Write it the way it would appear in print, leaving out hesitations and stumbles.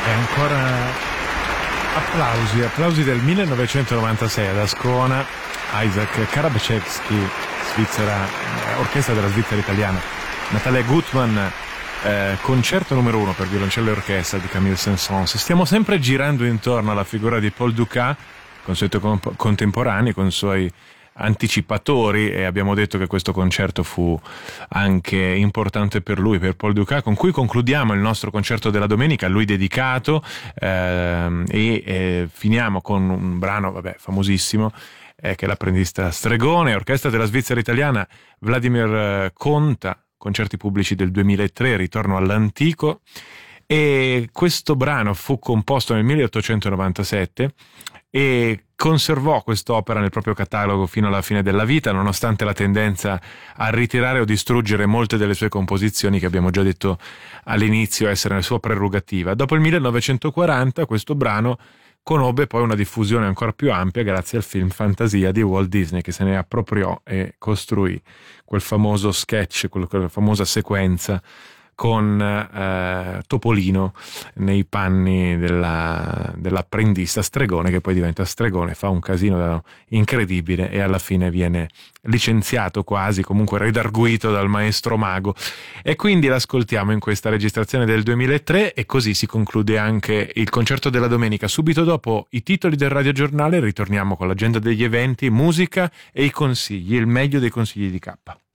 E ancora applausi del 1996 ad Ascona, Isaac Karabachevsky, Svizzera, orchestra della Svizzera italiana, Natalia Gutmann, concerto numero 1 per violoncello e orchestra di Camille Saint-Saëns. Stiamo sempre girando intorno alla figura di Paul Dukas, con i suoi contemporanei, con i suoi anticipatori, e abbiamo detto che questo concerto fu anche importante per lui, per Paul Dukas, con cui concludiamo il nostro concerto della domenica, a lui dedicato, e finiamo con un brano famosissimo, che è l'apprendista stregone, orchestra della Svizzera italiana, Vladimir Conta, concerti pubblici del 2003, ritorno all'antico. E questo brano fu composto nel 1897 e conservò quest'opera nel proprio catalogo fino alla fine della vita, nonostante la tendenza a ritirare o distruggere molte delle sue composizioni, che abbiamo già detto all'inizio essere la sua prerogativa. Dopo il 1940 questo brano conobbe poi una diffusione ancora più ampia grazie al film Fantasia di Walt Disney, che se ne appropriò e costruì quel famoso sketch, quella famosa sequenza con Topolino nei panni dell'apprendista stregone, che poi diventa stregone, fa un casino incredibile e alla fine viene licenziato, quasi comunque redarguito dal maestro mago, e quindi l'ascoltiamo in questa registrazione del 2003. E così si conclude anche il concerto della domenica. Subito dopo i titoli del radiogiornale ritorniamo con l'agenda degli eventi, musica e i consigli, il meglio dei consigli di K.